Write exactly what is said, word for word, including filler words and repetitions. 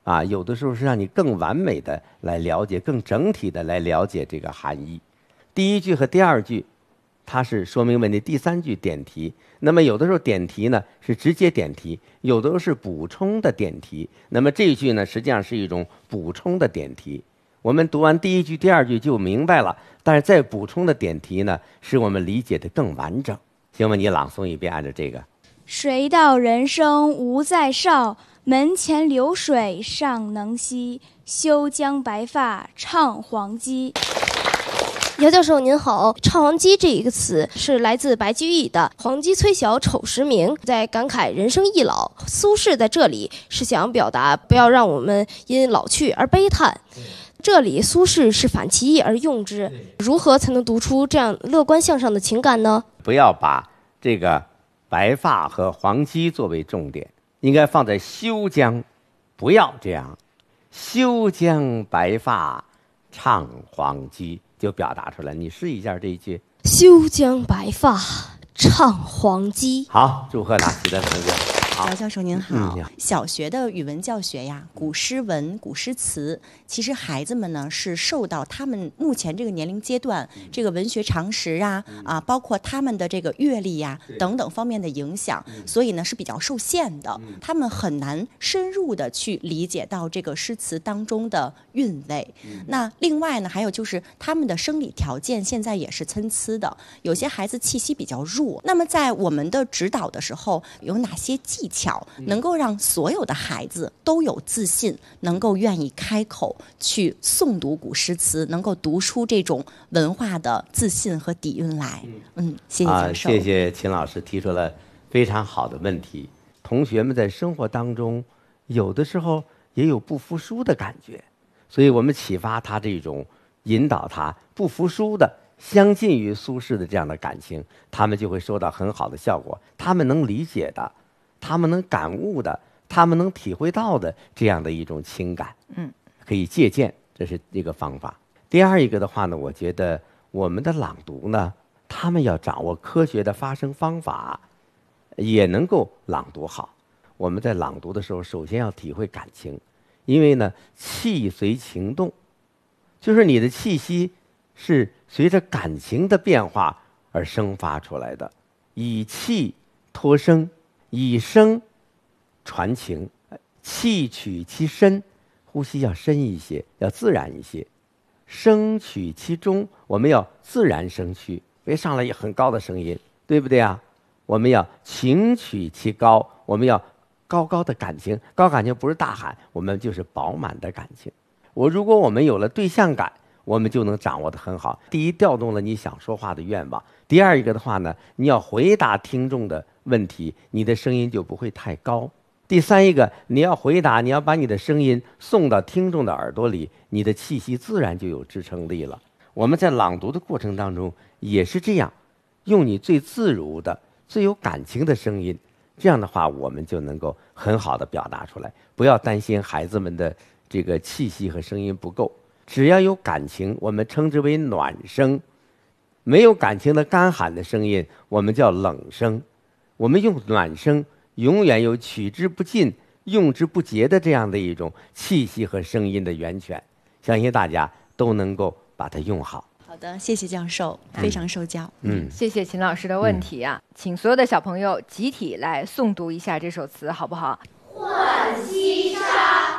啊，有的时候是让你更完美的来了解，更整体的来了解这个含义。第一句和第二句，它是说明问题；第三句点题。那么有的时候点题呢是直接点题，有的时候是补充的点题。那么这一句呢，实际上是一种补充的点题。我们读完第一句、第二句就明白了，但是再补充的点题呢，使我们理解的更完整。请问你朗诵一遍，按照这个。 谁道人生无再少，门前流水尚能西，休将白发唱黄鸡。 姚教授您好，唱黄鸡这一个词是来自白居易的黄鸡催晓丑时明，在感慨人生易老。苏轼在这里是想表达不要让我们因老去而悲叹，这里苏轼是反其意而用之，如何才能读出这样乐观向上的情感呢？ 不要把这个白发和黄鸡作为重点，应该放在休将，不要这样，休将白发唱黄鸡，就表达出来。你试一下这一句， 休将白发唱黄鸡。 好，祝贺拿齐的同学。 姚教授您好、 嗯、 小学的语文教学呀，古诗文、古诗词，其实孩子们呢是受到他们目前这个年龄阶段、嗯、这个文学常识啊、嗯、啊，包括他们的这个阅历呀等等方面的影响，所以呢是比较受限的、嗯，他们很难深入的去理解到这个诗词当中的韵味。嗯、那另外呢，还有就是他们的生理条件现在也是参差的，有些孩子气息比较弱。那么在我们的指导的时候，有哪些技巧能够让所有的孩子都有自信，能够愿意开口去诵读古诗词，能够读出这种文化的自信和底蕴来？嗯，谢谢教授、 啊、谢谢秦老师提出了非常好的问题。同学们在生活当中有的时候也有不服输的感觉，所以我们启发他这种引导他不服输的相近于苏轼的这样的感情，他们就会收到很好的效果。他们能理解的，他们能感悟的，他们能体会到的这样的一种情感， 嗯， 可以借鉴，这是一个方法。第二一个的话呢，我觉得我们的朗读呢，他们要掌握科学的发声方法，也能够朗读好。我们在朗读的时候，首先要体会感情，因为呢，气随情动，就是你的气息是随着感情的变化而生发出来的，以气托声，以声传情，气取其深，呼吸要深一些，要自然一些；声取其中，我们要自然声区，别上来很高的声音，对不对啊？我们要情取其高，我们要高高的感情，高感情不是大喊，我们就是饱满的感情。我如果我们有了对象感，我们就能掌握得很好。第一，调动了你想说话的愿望；第二一个的话呢，你要回答听众的问题，你的声音就不会太高；第三一个，你要回答，你要把你的声音送到听众的耳朵里，你的气息自然就有支撑力了。我们在朗读的过程当中也是这样，用你最自如的、最有感情的声音，这样的话我们就能够很好的表达出来。不要担心孩子们的这个气息和声音不够，只要有感情，我们称之为暖声；没有感情的干喊的声音，我们叫冷声。我们用暖声，永远有取之不尽、用之不竭的这样的一种气息和声音的源泉，相信大家都能够把它用好。 好的，谢谢教授，非常受教。 嗯， 谢谢秦老师的问题啊，嗯、请所有的小朋友集体来诵读一下这首词，好不好？ 浣溪沙。